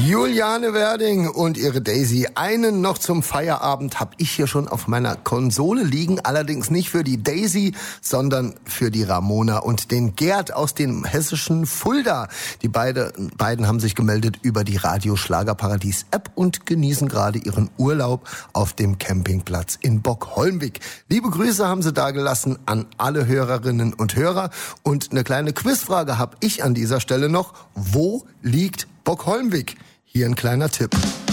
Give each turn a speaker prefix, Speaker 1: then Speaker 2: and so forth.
Speaker 1: Juliane Werding und ihre Daisy. Einen noch zum Feierabend habe ich hier schon auf meiner Konsole liegen. Allerdings nicht für die Daisy, sondern für die Ramona und den Gerd aus dem hessischen Fulda. Die beiden haben sich gemeldet über die Radio Schlagerparadies App und genießen gerade ihren Urlaub auf dem Campingplatz in Bockholmwig. Liebe Grüße haben sie dagelassen an alle Hörerinnen und Hörer. Und eine kleine Quizfrage habe ich an dieser Stelle noch. Wo liegt Bockholmwig? Hier ein kleiner Tipp.